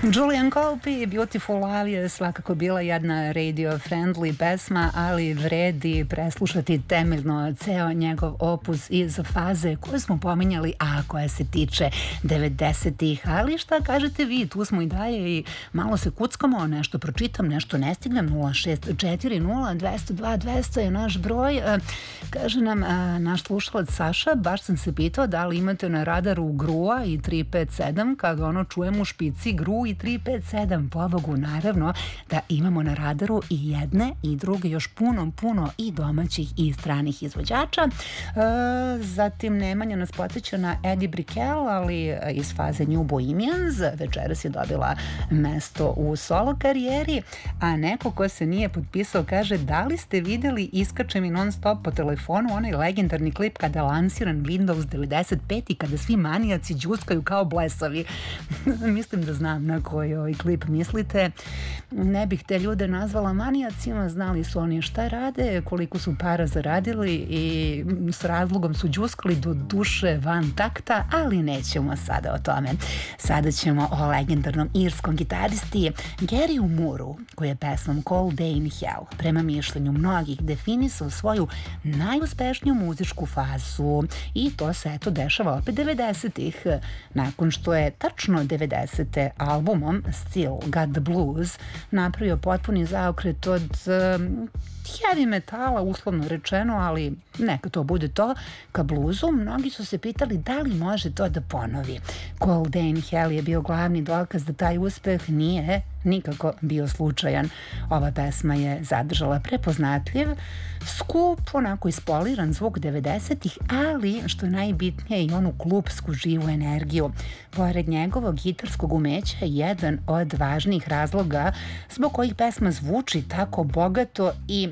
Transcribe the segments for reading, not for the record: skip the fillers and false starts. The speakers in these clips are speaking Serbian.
Julian Colby, Beautiful Love je svakako bila jedna radio-friendly pesma, ali vredi preslušati temeljno ceo njegov opus iz faze koju smo pominjali, a koja se tiče 90-ih. Ali šta kažete vi, tu smo i dalje i malo se kuckamo, nešto pročitam, nešto ne stignem. 0640-202-200 je naš broj. Kaže nam naš slušalac Saša, baš sam se pitao da li imate na radaru Grua i 357, kad ono čujem u špici Gru i 357, pobogu, naravno da imamo na radaru i jedne i druge, još puno i domaćih i stranih izvođača. Zatim Nemanja nas podsjeća na Eddie Brickell, ali iz faze New Bohemians, večeras je dobila mesto u solo karijeri, a neko ko se nije potpisao kaže, da li ste videli Iskače mi non stop po telefonu onaj legendarni klip kada je lansiran Windows 95 i kada svi manijaci đuskaju kao blesavi. Mislim da znam na koji ovaj klip mislite. Ne bih te ljude nazvala manijacima, znali su oni šta rade, koliko su para zaradili i s razlogom su đuskali do duše van takta, ali nećemo sada o tome. Sada ćemo o legendarnom irskom gitaristi Garyu Mooreu, koji je pesmom Cold Day in Hell, prema mišljenju mnogih, definisao svoju najuspešniju muzičku fazu, i to se eto dešava opet 90-ih, nakon što je tačno 90. albumom Still Got the Blues napravio potpuni zaokret od heavy metala, uslovno rečeno, ali neka to bude to, ka bluzu. Mnogi su se pitali da li može to da ponovi. Cold Day in Hell je bio glavni dokaz da taj uspeh nije nikako bio slučajan. Ova pesma je zadržala prepoznatljiv, skup, onako ispoliran zvuk 90-ih, ali što je najbitnije i onu klupsku živu energiju. Pored njegovog gitarskog umeća, jedan od važnijih razloga zbog kojih pesma zvuči tako bogato i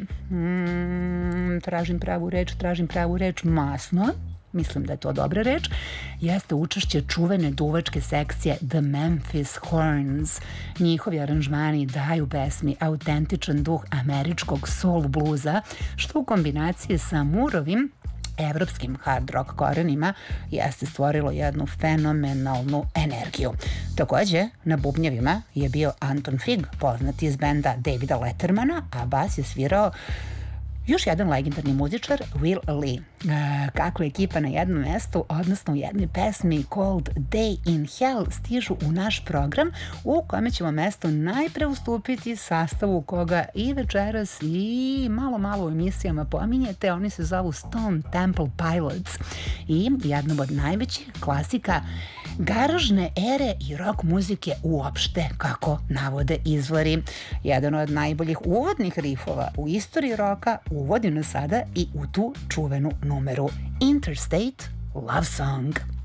tražim pravu reč, masno, mislim da je to dobra reč, jeste učešće čuvene duvačke sekcije The Memphis Horns. Njihovi aranžmani daju pesmi autentičan duh američkog soul bluza, što u kombinaciji sa Moorovim evropskim hard rock korenima jeste stvorilo jednu fenomenalnu energiju. Takođe, na bubnjevima je bio Anton Fig, poznat iz benda Davida Lettermana, a bas je svirao još jedan legendarni muzičar, Will Lee. Kako ekipa na jednom mestu, odnosno u jednoj pesmi Cold Day in Hell, stižu u naš program, u kome ćemo mesto najpre ustupiti sastavu koga i večeras i malo u emisijama pominjete. Oni se zovu Stone Temple Pilots i jednom od najvećih klasika garažne ere i rock muzike uopšte, kako navode izvori. Jedan od najboljih uvodnih rifova u istoriji roka uvodi nas sada i u tu čuvenu numeru Interstate Love Song.